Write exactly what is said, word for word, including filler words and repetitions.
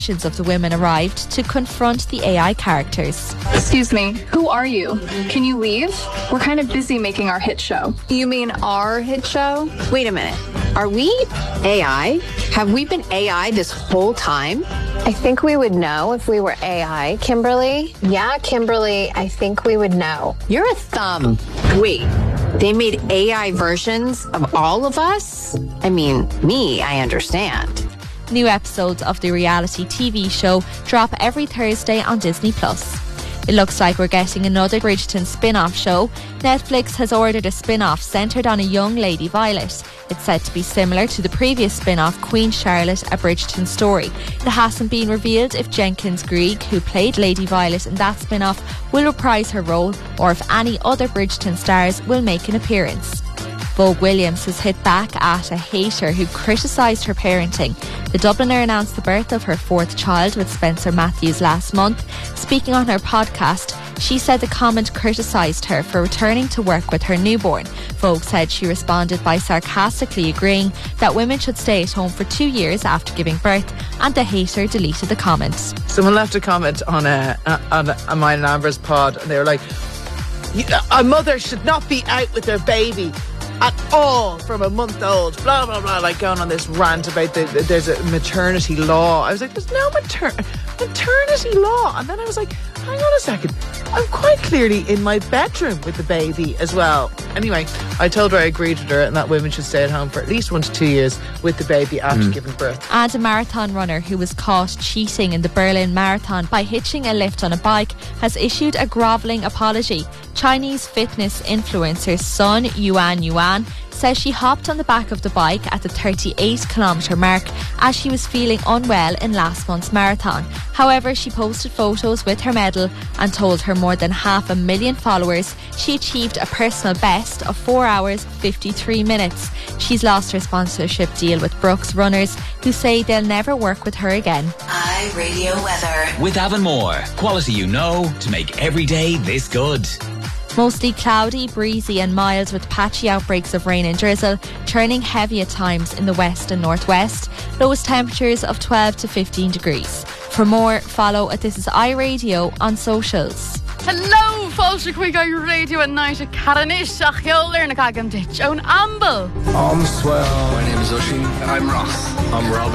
of the women arrived to confront the A I characters. Excuse me, who are you? Can you leave? We're kind of busy making our hit show. You mean our hit show? Wait a minute. Are we A I? Have we been A I this whole time? I think we would know if we were A I, Kimberly. Yeah, Kimberly, I think we would know. You're a thumb. Wait, they made A I versions of all of us? I mean, me, I understand. New episodes of the reality T V show drop every Thursday on Disney Plus. It looks like we're getting another Bridgerton spin-off show. Netflix has ordered a spin-off centred on a young Lady Violet. It's said to be similar to the previous spin-off Queen Charlotte, A Bridgerton Story. It hasn't been revealed if Jenkins Greig, who played Lady Violet in that spin-off, will reprise her role or if any other Bridgerton stars will make an appearance. Vogue Williams has hit back at a hater who criticised her parenting. The Dubliner announced the birth of her fourth child with Spencer Matthews last month. Speaking on her podcast, she said the comment criticised her for returning to work with her newborn. Vogue said she responded by sarcastically agreeing that women should stay at home for two years after giving birth, and the hater deleted the comment. Someone left a comment on a, on, a, on mine and Amber's pod, and they were like, a mother should not be out with their baby at all from a month old, blah blah blah, like going on this rant about the, the, there's a maternity law. I was like, there's no mater- maternity law. And then I was like, hang on a second, I'm quite clearly in my bedroom with the baby as well. Anyway, I told her I agreed with her and that women should stay at home for at least one to two years with the baby after mm. giving birth. And a marathon runner who was caught cheating in the Berlin Marathon by hitching a lift on a bike has issued a grovelling apology. Chinese fitness influencer Sun Yuan Yuan says she hopped on the back of the bike at the thirty-eight kilometre mark as she was feeling unwell in last month's marathon. However, she posted photos with her medal and told her more than half a million followers she achieved a personal best of four hours fifty-three minutes. She's lost her sponsorship deal with Brooks Runners, who say they'll never work with her again. iRadio weather with Avonmore. Quality you know to make every day this good. Mostly cloudy, breezy and mild with patchy outbreaks of rain and drizzle, turning heavy at times in the west and northwest. Lowest temperatures of twelve to fifteen degrees. For more, follow at This Is iRadio on socials. Hello, Fáilte Chuig iRadio at night at Caranish ach Yoler na Cagam Ditch Own Amble. I'm swell. My name is Oisin. I'm Ross. I'm Rob.